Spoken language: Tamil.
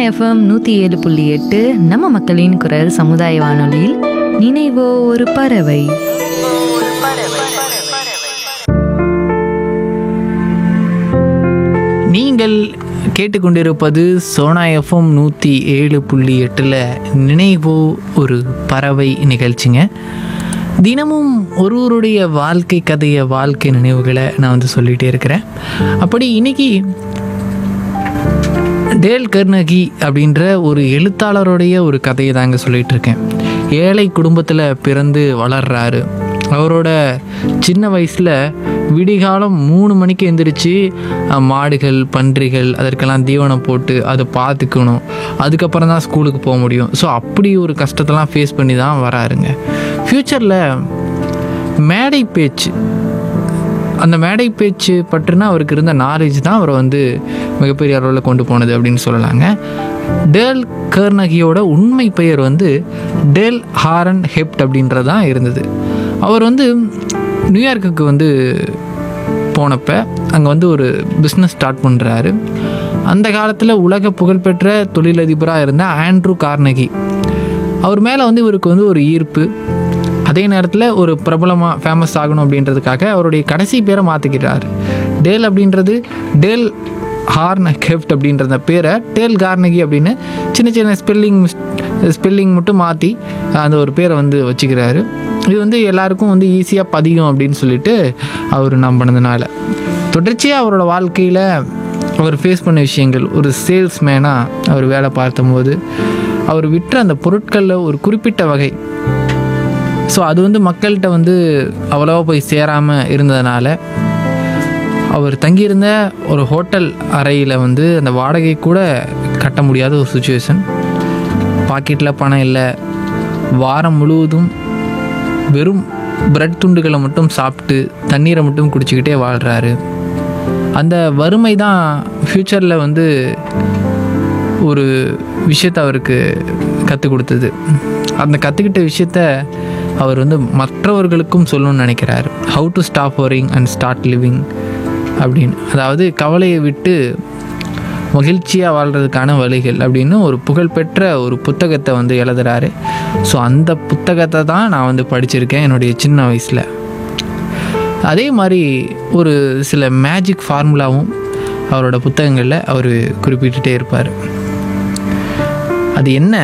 எஃப்எம் 107.8 நம்ம மக்களின் குரல் சமுதாய வானொலியில் நினைவோ ஒரு பறவை. நீங்கள் கேட்டுக்கொண்டிருப்பது சோனா எஃப்எம் 107.8 நினைவோ ஒரு பறவை நிகழ்ச்சிங்க. தினமும் ஒருவருடைய வாழ்க்கை கதையை, வாழ்க்கை நினைவுகளை நான் சொல்லிகிட்டே இருக்கிறேன். அப்படி இன்னைக்கு டேல் கார்னகி அப்படின்ற ஒரு எழுத்தாளருடைய ஒரு கதையை தாங்க சொல்லிகிட்டு இருக்கேன். ஏழை குடும்பத்தில் பிறந்து வளர்றாரு. அவரோட சின்ன வயசில் விடிகாலம் 3 மணிக்கு எந்திரிச்சு மாடுகள், பன்றிகள் அதற்கெல்லாம் தீவனம் போட்டு அதை பார்த்துக்கணும். அதுக்கப்புறம் தான் ஸ்கூலுக்கு போக முடியும். ஸோ அப்படி ஒரு கஷ்டத்தெல்லாம் ஃபேஸ் பண்ணி தான் வராருங்க. ஃப்யூச்சரில் மேடை பேச்சு, அந்த மேடை பேச்சு பற்றினா அவருக்கு இருந்த நாலேஜ் தான் அவரை மிகப்பெரிய அளவில் கொண்டு போனது அப்படின்னு சொல்லலாங்க. டேல் கார்னகியோட உண்மை பெயர் டேல் ஹாரன் ஹெப்ட் அப்படின்றது தான் இருந்தது. அவர் நியூயார்க்குக்கு போனப்ப அங்கே ஒரு பிஸ்னஸ் ஸ்டார்ட் பண்ணுறாரு. அந்த காலத்தில் உலக புகழ்பெற்ற தொழிலதிபராக இருந்த ஆண்ட்ரூ கார்னகி, அவர் மேலே இவருக்கு ஒரு ஈர்ப்பு. அதே நேரத்தில் ஒரு பிரபலமாக ஃபேமஸ் ஆகணும் அப்படின்றதுக்காக அவருடைய கடைசி பேரை மாற்றிக்கிறார். டேல் அப்படின்றது டேல் ஹார்ன் ஹெப்ட் அப்படின்றத பேரை டேல் கார்னகி அப்படின்னு சின்ன சின்ன ஸ்பெல்லிங் மட்டும் மாற்றி அந்த ஒரு பேரை வச்சுக்கிறாரு. இது எல்லாருக்கும் ஈஸியாக பதியும் அப்படின்னு சொல்லிட்டு அவர் நம்பினதுனால தொடர்ச்சியாக அவரோட வாழ்க்கையில் அவர் ஃபேஸ் பண்ண விஷயங்கள், ஒரு சேல்ஸ்மேனாக அவர் வேலை பார்த்தபோது அவர் விற்ற அந்த பொருட்களில் ஒரு குறிப்பிட்ட வகை, ஸோ அது மக்கள்கிட்ட அவ்வளோவா போய் சேராமல் இருந்ததுனால அவர் தங்கியிருந்த ஒரு ஹோட்டல் அறையில் அந்த வாடகை கூட கட்ட முடியாத ஒரு சுச்சுவேஷன். பாக்கெட்டில் பணம் இல்லை. வாரம் முழுவதும் வெறும் பிரெட் துண்டுகளை மட்டும் சாப்பிட்டு தண்ணீரை மட்டும் குடிச்சிக்கிட்டே வாழ்கிறாரு. அந்த வறுமை தான் ஃப்யூச்சரில் ஒரு விஷயத்தை அவருக்கு கற்றுக் கொடுத்தது. அந்த கற்றுக்கிட்ட விஷயத்த அவர் மற்றவர்களுக்கும் சொல்லணும்னு நினைக்கிறார். How to stop worrying and start living அப்படின்னு. அதாவது கவலையை விட்டு மகிழ்ச்சியாக வாழ்கிறதுக்கான வழிகள் அப்படின்னு ஒரு புகழ்பெற்ற ஒரு புத்தகத்தை எழுதுகிறாரு. ஸோ அந்த புத்தகத்தை தான் நான் படிச்சிருக்கேன் என்னுடைய சின்ன வயசில். அதே மாதிரி ஒரு சில மேஜிக் ஃபார்முலாவும் அவரோட புத்தகங்களில் அவர் குறிப்பிட்டுட்டே இருப்பார். அது என்ன